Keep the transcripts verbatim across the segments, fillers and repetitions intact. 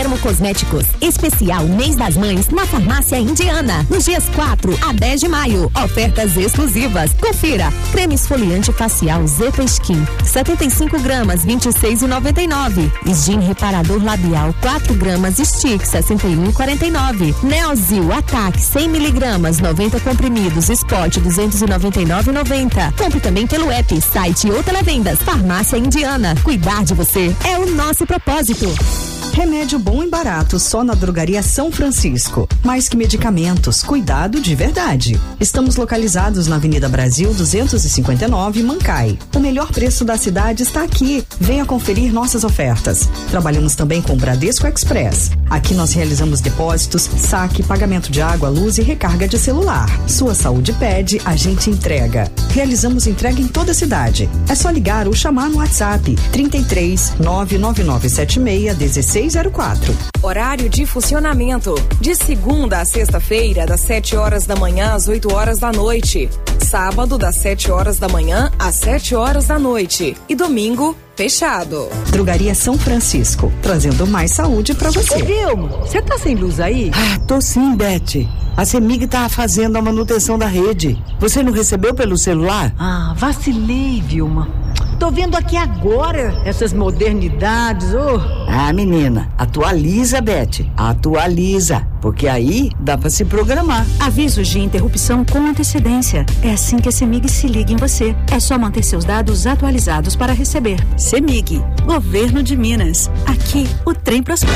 Dermocosméticos, especial mês das mães na Farmácia Indiana, nos dias quatro a dez de maio. Ofertas exclusivas. Confira. Creme esfoliante facial Zeta Skin, setenta e cinco gramas, vinte e seis e noventa e nove. Skin reparador labial quatro gramas, Stick, sessenta e um e quarenta e nove. Neozil Ataque cem miligramas, noventa comprimidos, Spot duzentos e noventa e nove e noventa. Compre também pelo app, site ou televendas. Farmácia Indiana. Cuidar de você é o nosso propósito. Remédio bom e barato só na Drogaria São Francisco. Mais que medicamentos, cuidado de verdade. Estamos localizados na Avenida Brasil duzentos e cinquenta e nove, Mancai. O melhor preço da cidade está aqui. Venha conferir nossas ofertas. Trabalhamos também com o Bradesco Express. Aqui nós realizamos depósitos, saque, pagamento de água, luz e recarga de celular. Sua saúde pede, a gente entrega. Realizamos entrega em toda a cidade. É só ligar ou chamar no WhatsApp trinta e três, nove nove nove sete seis, dezesseis zero quatro. Horário de funcionamento. De segunda a sexta-feira, das sete horas da manhã às oito horas da noite. Sábado, das sete horas da manhã às sete horas da noite. E domingo, fechado. Drogaria São Francisco, trazendo mais saúde pra você. Ô, Vilma, você tá sem luz aí? Ah, tô sim, Beth. A CEMIG tá fazendo a manutenção da rede. Você não recebeu pelo celular? Ah, vacilei, Vilma. Tô vendo aqui agora essas modernidades, ô. Oh. Ah, menina, atualiza, Beth. Atualiza, porque aí dá pra se programar. Avisos de interrupção com antecedência. É assim que a CEMIG se liga em você. É só manter seus dados atualizados para receber. CEMIG, Governo de Minas. Aqui o trem prospera.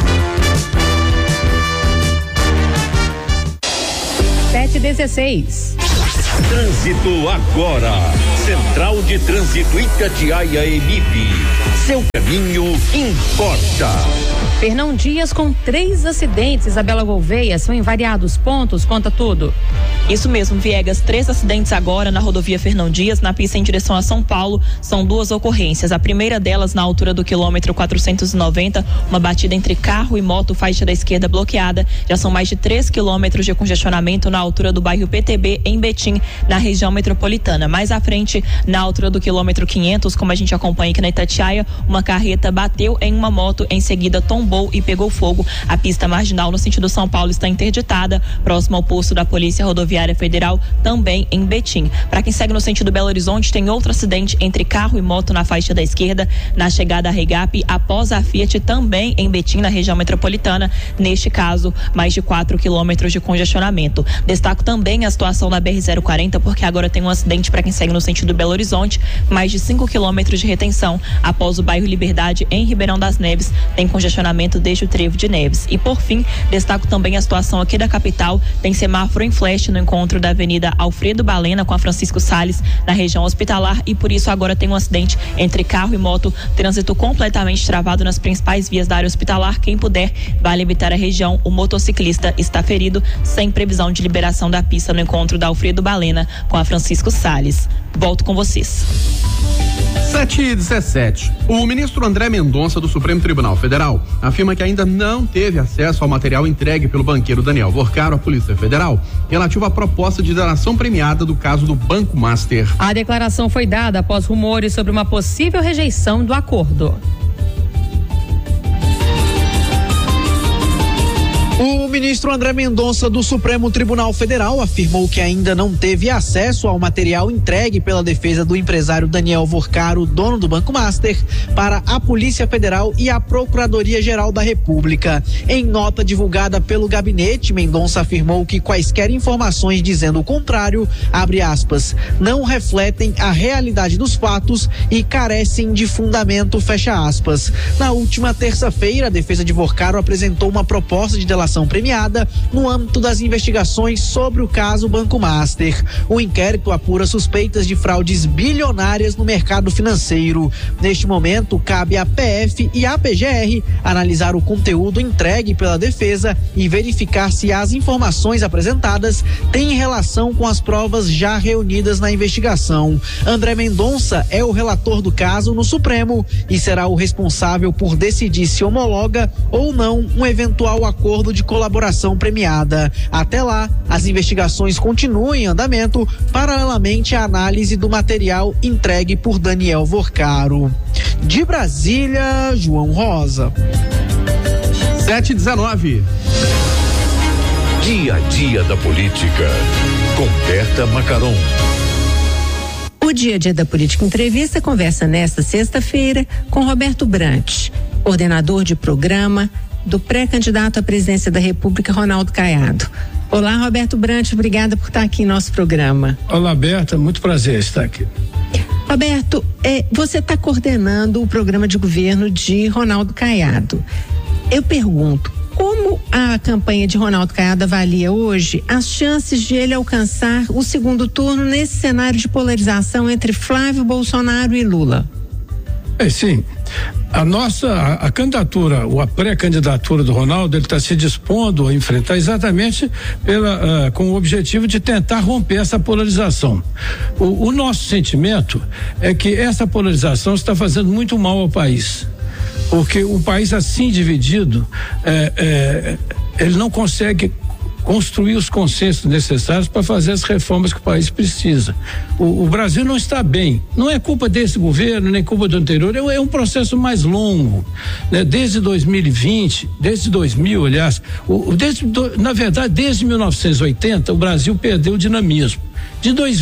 sete e dezesseis. Trânsito agora. Central de Trânsito Itatiaia Emip. Seu caminho importa. Fernão Dias com três acidentes. Isabela Gouveia, são em variados pontos. Conta tudo. Isso mesmo, Viegas. Três acidentes agora na rodovia Fernão Dias, na pista em direção a São Paulo. São duas ocorrências. A primeira delas na altura do quilômetro quatrocentos e noventa, uma batida entre carro e moto, faixa da esquerda bloqueada. Já são mais de três quilômetros de congestionamento na altura do bairro P T B, em Betim, na região metropolitana. Mais à frente, na altura do quilômetro quinhentos, como a gente acompanha aqui na Itatiaia, uma carreta bateu em uma moto, em seguida tombou e pegou fogo. A pista marginal no sentido São Paulo está interditada, próximo ao posto da Polícia Rodoviária Federal, também em Betim. Para quem segue no sentido Belo Horizonte, tem outro acidente entre carro e moto na faixa da esquerda, na chegada a Regap, após a Fiat, também em Betim, na região metropolitana. Neste caso, mais de quatro quilômetros de congestionamento. Destaco também a situação na B R zero quarenta, porque agora tem um acidente para quem segue no sentido Belo Horizonte, mais de cinco quilômetros de retenção após o bairro Liberdade, em Ribeirão das Neves, tem congestionamento desde o trevo de Neves. E por fim, destaco também a situação aqui da capital, tem semáforo em flash no encontro da Avenida Alfredo Balena com a Francisco Salles, na região hospitalar, e por isso agora tem um acidente entre carro e moto, trânsito completamente travado nas principais vias da área hospitalar. Quem puder, vale evitar a região. O motociclista está ferido, sem previsão de liberação da pista no encontro da Alfredo Balena com a Francisco Salles. Volto com vocês. sete e dezessete. O ministro André Mendonça, do Supremo Tribunal Federal, afirma que ainda não teve acesso ao material entregue pelo banqueiro Daniel Vorcaro à Polícia Federal, relativo à proposta de delação premiada do caso do Banco Master. A declaração foi dada após rumores sobre uma possível rejeição do acordo. O ministro André Mendonça, do Supremo Tribunal Federal, afirmou que ainda não teve acesso ao material entregue pela defesa do empresário Daniel Vorcaro, dono do Banco Master, para a Polícia Federal e a Procuradoria-Geral da República. Em nota divulgada pelo gabinete, Mendonça afirmou que quaisquer informações dizendo o contrário, abre aspas, não refletem a realidade dos fatos e carecem de fundamento, fecha aspas. Na última terça-feira, a defesa de Vorcaro apresentou uma proposta de delação premiada no âmbito das investigações sobre o caso Banco Master. O inquérito apura suspeitas de fraudes bilionárias no mercado financeiro. Neste momento, cabe à P F e à P G R analisar o conteúdo entregue pela defesa e verificar se as informações apresentadas têm relação com as provas já reunidas na investigação. André Mendonça é o relator do caso no Supremo e será o responsável por decidir se homologa ou não um eventual acordo de colaboração premiada. Até lá, as investigações continuam em andamento, paralelamente à análise do material entregue por Daniel Vorcaro. De Brasília, João Rosa. sete e dezenove. Dia a dia da política, com Berta Macaron. O Dia a Dia da Política Entrevista conversa nesta sexta-feira com Roberto Brant, coordenador de programa do pré-candidato à presidência da República, Ronaldo Caiado. Olá, Roberto Brant, obrigada por estar aqui em nosso programa. Olá, Berta, muito prazer estar aqui. Roberto, é, você está coordenando o programa de governo de Ronaldo Caiado. Eu pergunto, como a campanha de Ronaldo Caiado avalia hoje as chances de ele alcançar o segundo turno nesse cenário de polarização entre Flávio Bolsonaro e Lula? É, sim. A nossa, a, a candidatura, ou a pré-candidatura do Ronaldo, ele está se dispondo a enfrentar exatamente pela, uh, com o objetivo de tentar romper essa polarização. O, o nosso sentimento é que essa polarização está fazendo muito mal ao país. Porque o país assim dividido, é, é, ele não consegue construir os consensos necessários para fazer as reformas que o país precisa. O, o Brasil não está bem. Não é culpa desse governo, nem culpa do anterior, é, é um processo mais longo, né? Desde dois mil e vinte, desde dois mil, aliás, o, desde, do, na verdade, desde mil novecentos e oitenta, o Brasil perdeu o dinamismo. De dois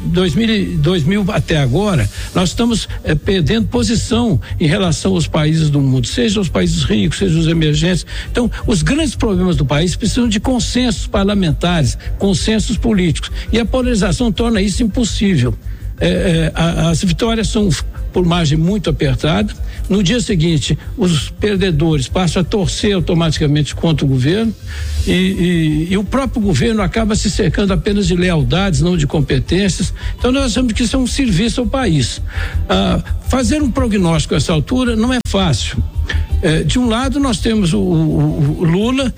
mil até agora, nós estamos eh, perdendo posição em relação aos países do mundo, seja os países ricos, seja os emergentes. Então, os grandes problemas do país precisam de consensos parlamentares, consensos políticos. E a polarização torna isso impossível. Eh, eh, a, as vitórias são por margem muito apertada. No dia seguinte, os perdedores passam a torcer automaticamente contra o governo e, e, e o próprio governo acaba se cercando apenas de lealdades, não de competências. Então nós achamos que isso é um serviço ao país. Ah, fazer um prognóstico a essa altura não é fácil. É, de um lado nós temos o, o, o Lula,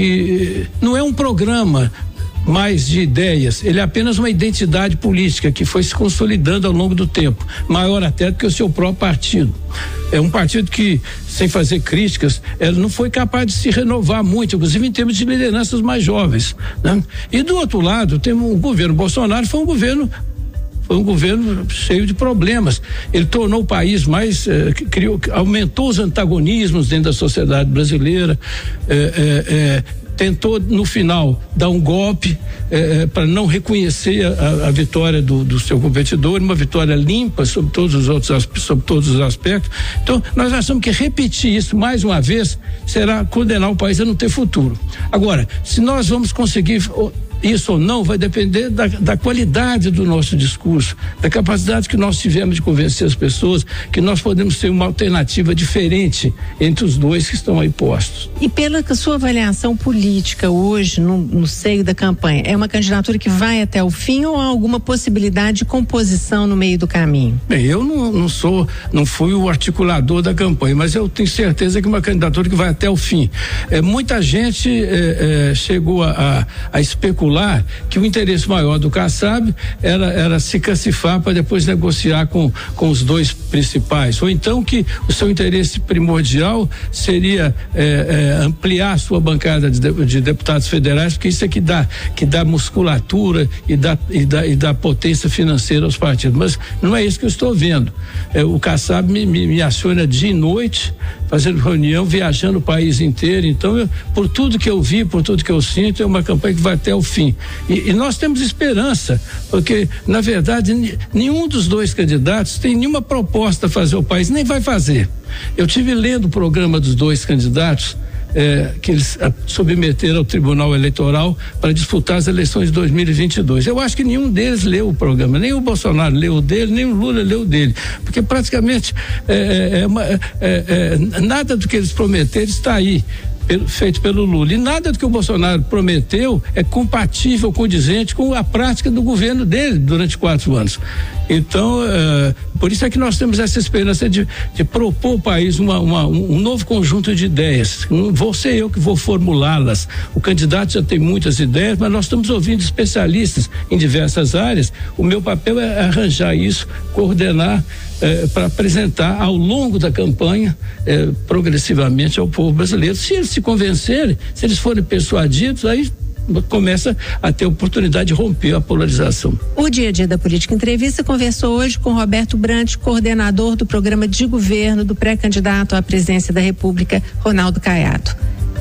que não é um programa mais de ideias, ele é apenas uma identidade política que foi se consolidando ao longo do tempo, maior até do que o seu próprio partido. É um partido que, sem fazer críticas, ele não foi capaz de se renovar muito, inclusive em termos de lideranças mais jovens, né? E do outro lado, temos o governo Bolsonaro, foi um governo Foi um governo cheio de problemas. Ele tornou o país mais, eh, criou, aumentou os antagonismos dentro da sociedade brasileira, eh, eh, eh, tentou no final dar um golpe eh, para não reconhecer a, a vitória do, do seu competidor, uma vitória limpa sobre todos os outros, sobre todos os aspectos. Então nós achamos que repetir isso mais uma vez será condenar o país a não ter futuro. Agora, se nós vamos conseguir isso ou não vai depender da, da qualidade do nosso discurso, da capacidade que nós tivemos de convencer as pessoas que nós podemos ter uma alternativa diferente entre os dois que estão aí postos. E pela sua avaliação política hoje, no, no seio da campanha, é uma candidatura que vai até o fim ou há alguma possibilidade de composição no meio do caminho? Bem, eu não, não sou, não fui o articulador da campanha, mas eu tenho certeza que é uma candidatura que vai até o fim. É, muita gente é, é, chegou a, a, a especular que o interesse maior do Kassab era, era se cacifar para depois negociar com, com os dois principais, ou então que o seu interesse primordial seria é, é, ampliar a sua bancada de, de deputados federais, porque isso é que dá, que dá musculatura e dá, e, dá, e dá potência financeira aos partidos, mas não é isso que eu estou vendo. É, o Kassab me, me, me aciona dia e noite, fazendo reunião, viajando o país inteiro. Então, eu, por tudo que eu vi, por tudo que eu sinto, é uma campanha que vai até o fim. E, e nós temos esperança, porque, na verdade, nenhum dos dois candidatos tem nenhuma proposta a fazer ao país, nem vai fazer. Eu tive lendo o programa dos dois candidatos, eh, que eles a, submeteram ao Tribunal Eleitoral para disputar as eleições de dois mil e vinte e dois. Eu acho que nenhum deles leu o programa, nem o Bolsonaro leu o dele, nem o Lula leu o dele, porque praticamente eh, eh, uma, eh, eh, nada do que eles prometeram está aí. Pelo, feito pelo Lula, e nada do que o Bolsonaro prometeu é compatível, condizente com a prática do governo dele durante quatro anos. Então, uh, por isso é que nós temos essa esperança de, de propor ao país uma, uma, um novo conjunto de ideias. Não vou ser eu que vou formulá-las. O candidato já tem muitas ideias, mas nós estamos ouvindo especialistas em diversas áreas. O meu papel é arranjar isso, coordenar eh, para apresentar ao longo da campanha eh, progressivamente ao povo brasileiro. Se eles se convencerem, se eles forem persuadidos, aí começa a ter oportunidade de romper a polarização. O Dia a Dia da Política Entrevista conversou hoje com Roberto Brant, coordenador do programa de governo do pré-candidato à presidência da República, Ronaldo Caiado.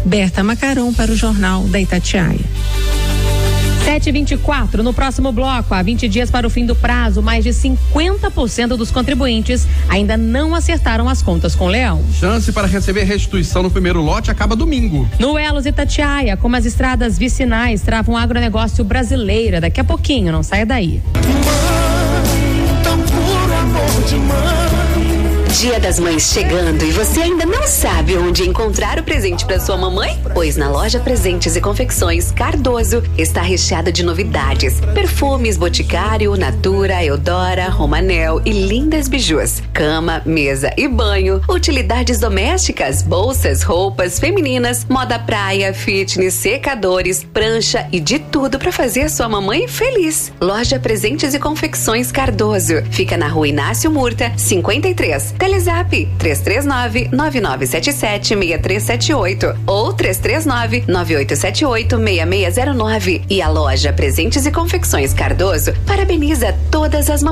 Berta Macaron para o Jornal da Itatiaia. sete e vinte e quatro, no próximo bloco, há vinte dias para o fim do prazo, mais de cinquenta por cento dos contribuintes ainda não acertaram as contas com o Leão. Chance para receber restituição no primeiro lote acaba domingo. No Elos Itatiaia, como as estradas vicinais travam o agronegócio brasileiro, daqui a pouquinho, não saia daí. Mãe, tão puro amor de mãe. Dia das Mães chegando e você ainda não sabe onde encontrar o presente para sua mamãe? Pois na loja Presentes e Confecções Cardoso está recheada de novidades: perfumes Boticário, Natura, Eudora, Romanel e lindas bijus, cama, mesa e banho, utilidades domésticas, bolsas, roupas femininas, moda praia, fitness, secadores, prancha e de tudo para fazer a sua mamãe feliz. Loja Presentes e Confecções Cardoso fica na Rua Inácio Murta, cinquenta e três. Telezap três três nove, nove nove sete sete, seis três sete oito ou três três nove, nove oito sete oito, seis seis zero nove. E a loja Presentes e Confecções Cardoso parabeniza todas as mamães